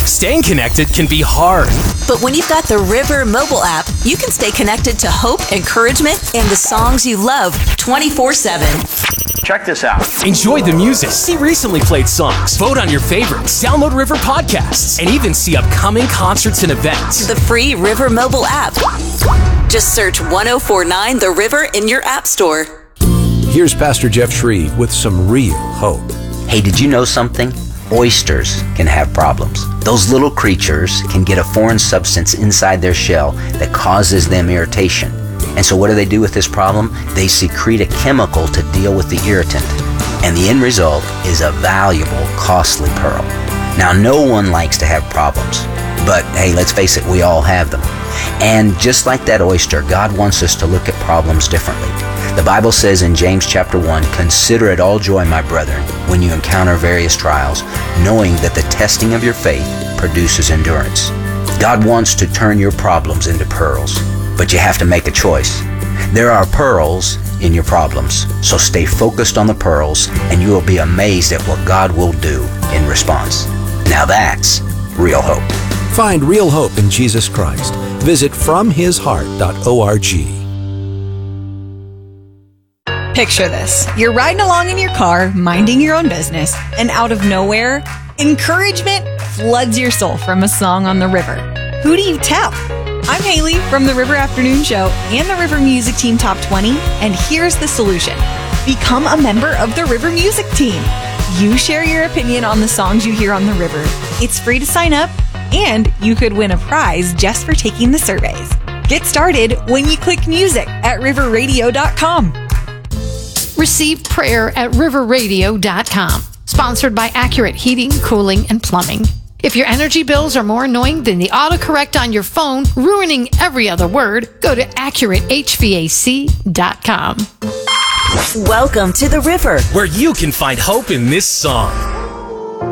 Staying connected can be hard. But when you've got the River mobile app, you can stay connected to hope, encouragement, and the songs you love 24/7. Check this out. Enjoy the music, see recently played songs, vote on your favorites, download River podcasts, and even see upcoming concerts and events. The free River mobile app. Just search 1049 The River in your app store. Here's Pastor Jeff Shreve with some real hope. Hey, did you know something? Oysters can have problems. Those little creatures can get a foreign substance inside their shell that causes them irritation. And so what do they do with this problem? They secrete a chemical to deal with the irritant. And the end result is a valuable, costly pearl. Now, no one likes to have problems. But hey, let's face it, we all have them. And just like that oyster, God wants us to look at problems differently. The Bible says in James chapter 1, "Consider it all joy, my brethren, when you encounter various trials, knowing that the testing of your faith produces endurance." God wants to turn your problems into pearls, but you have to make a choice. There are pearls in your problems, so stay focused on the pearls, and you will be amazed at what God will do in response. Now that's real hope. Find real hope in Jesus Christ. Visit FromHisHeart.org. Picture this. You're riding along in your car, minding your own business, and out of nowhere, encouragement floods your soul from a song on the river. Who do you tell? I'm Haley from the River Afternoon Show and the River Music Team Top 20, and here's the solution. Become a member of the River Music Team. You share your opinion on the songs you hear on the river. It's free to sign up, and you could win a prize just for taking the surveys. Get started when you click music at riverradio.com. Receive prayer at riverradio.com. Sponsored by Accurate Heating, Cooling, and Plumbing. If your energy bills are more annoying than the autocorrect on your phone, ruining every other word, go to AccurateHVAC.com. Welcome to The River, where you can find hope in this song.